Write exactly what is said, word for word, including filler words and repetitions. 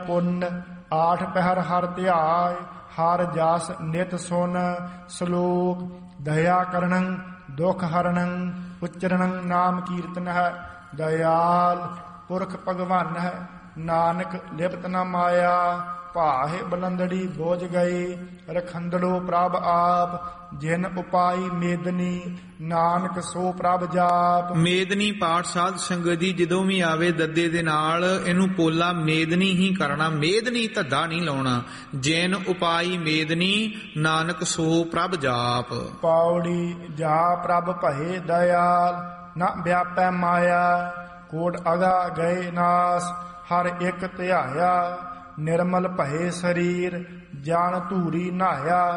ਪੁੰਨ। ਆਠ ਪਹਿਰ ਹਰ ਧਿਆਇ ਹਰ ਜਸ ਨਿਤ ਸੁਨ। ਸ਼ਲੋਕ ਦਇਆ ਕਰਣੰ ਦੁਖ ਹਰਣੰ ਉਚਰਣੰ ਨਾਮ ਕੀਰਤਨ ਹੈ। ਦਇਆਲ ਪੁਰਖ ਭਗਵਾਨ ਹੈ ਨਾਨਕ ਲਿਪਤ ਨ ਮਾਇਆ। ਭਾਹੇ ਬਲੰਦੜੀ ਬੋਝ ਗਏ ਰਖੰਦੜੋ ਪ੍ਰਭ ਆਪ। ਜਿਨ ਉਪਾਈ ਮੇਦਨੀ ਨਾਨਕ ਸੋ ਪ੍ਰਭ ਜਾਪ। ਮੇਦਨੀ ਪਾਠ ਸਾਧ ਸੰਗਤ ਜੀ ਜਦੋਂ ਵੀ ਆਵੇ ਦੱਦੇ ਦੇ ਨਾਲ ਇਹਨੂੰ ਪੋਲਾ ਮੇਦਨੀ ਹੀ ਕਰਨਾ, ਮੇਦਨੀ ਧੱਦਾ ਨਹੀਂ ਲਾਉਣਾ। ਜਿਨ ਉਪਾਈ ਮੇਦਨੀ ਨਾਨਕ ਸੋ ਪ੍ਰਭ ਜਾਪ। ਪੌੜੀ ਜਾ ਪ੍ਰਭ ਭਏ ਦਇਆਲ ਨਾ ਵਿਆਪੈ ਮਾਇਆ। ਕੋਟ ਅਗਾ ਗਏ ਨਾਸ ਹਰ ਇੱਕ ਧਿਆਇਆ। ਨਿਰਮਲ ਭਏ ਸਰੀਰ ਜਾਨ ਧੂਰੀ ਨਹਾਇਆ।